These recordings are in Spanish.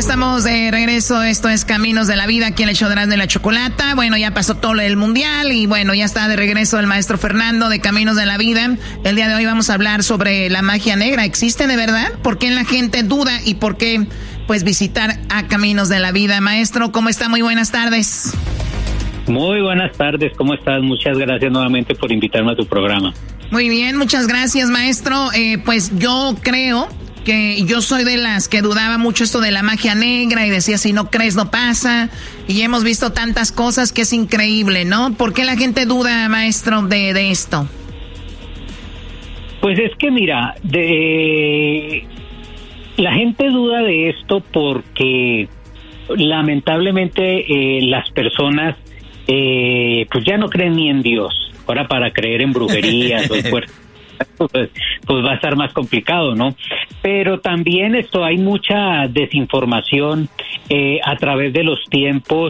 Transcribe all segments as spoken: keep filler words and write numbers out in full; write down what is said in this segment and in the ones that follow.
estamos de regreso. Esto es Caminos de la Vida, aquí en el show de Erasmo y la Chocolata. Bueno, ya pasó todo el mundial y bueno, ya está de regreso el maestro Fernando de Caminos de la Vida. El día de hoy vamos a hablar sobre la magia negra. ¿Existe de verdad? ¿Por qué la gente duda y por qué pues visitar a Caminos de la Vida? Maestro, ¿cómo está? Muy buenas tardes. Muy buenas tardes, ¿cómo estás? Muchas gracias nuevamente por invitarme a tu programa. Muy bien, muchas gracias, maestro. Eh, pues yo creo que yo soy de las que dudaba mucho esto de la magia negra y decía, si no crees, no pasa. Y hemos visto tantas cosas que es increíble, ¿no? ¿Por qué la gente duda, maestro, de, de esto? Pues es que mira, de, la gente duda de esto porque lamentablemente eh, las personas eh, pues ya no creen ni en Dios. Ahora para creer en brujerías o en fuerzas, pues, pues va a estar más complicado, ¿no? Pero también esto, hay mucha desinformación eh, a través de los tiempos.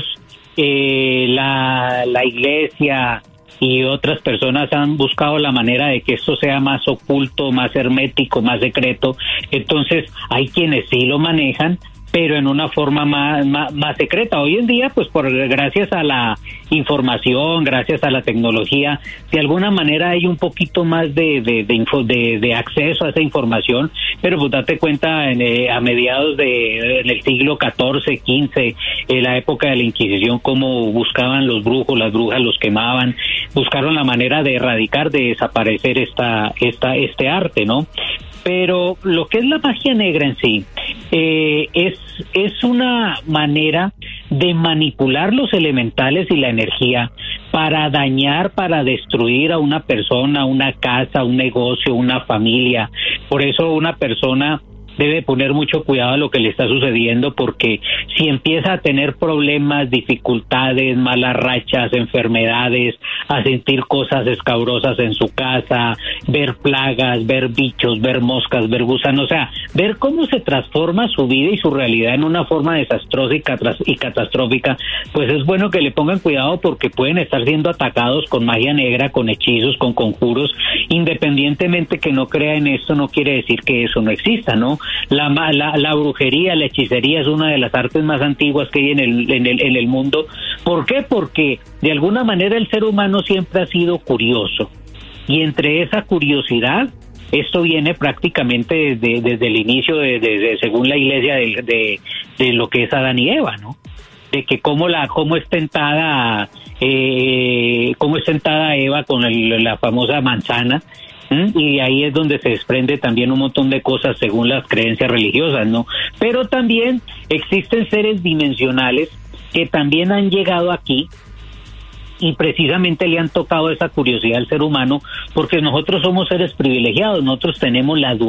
Eh, la, la iglesia y otras personas han buscado la manera de que esto sea más oculto, más hermético, más secreto. Entonces hay quienes sí lo manejan, pero en una forma más, más, más secreta. Hoy en día, pues por gracias a la información, gracias a la tecnología, de alguna manera hay un poquito más de de de, info, de, de acceso a esa información, pero pues date cuenta, en, eh, a mediados de en el siglo catorce, quince, en la época de la Inquisición, cómo buscaban los brujos, las brujas los quemaban, buscaron la manera de erradicar, de desaparecer esta esta este arte, ¿no? Pero lo que es la magia negra en sí eh, es es una manera de manipular los elementales y la energía para dañar, para destruir a una persona, una casa, un negocio, una familia. Por eso una persona debe poner mucho cuidado a lo que le está sucediendo, porque si empieza a tener problemas, dificultades, malas rachas, enfermedades, a sentir cosas escabrosas en su casa, ver plagas, ver bichos, ver moscas, ver gusanos, o sea, ver cómo se transforma su vida y su realidad en una forma desastrosa y, catras- y catastrófica, pues es bueno que le pongan cuidado, porque pueden estar siendo atacados con magia negra, con hechizos, con conjuros. Independientemente que no crea en esto, no quiere decir que eso no exista, ¿no? La, la, la brujería, la hechicería es una de las artes más antiguas que hay en el, en el, en el mundo. ¿Por qué? Porque de alguna manera el ser humano siempre ha sido curioso, y entre esa curiosidad, esto viene prácticamente desde, desde el inicio, de, de, de, según la iglesia, de, de, de lo que es Adán y Eva, ¿no? De que cómo la cómo es tentada eh, cómo es tentada Eva con el, la famosa manzana. Y ahí es donde se desprende también un montón de cosas según las creencias religiosas, ¿no? Pero también existen seres dimensionales que también han llegado aquí y precisamente le han tocado esa curiosidad al ser humano, porque nosotros somos seres privilegiados, nosotros tenemos la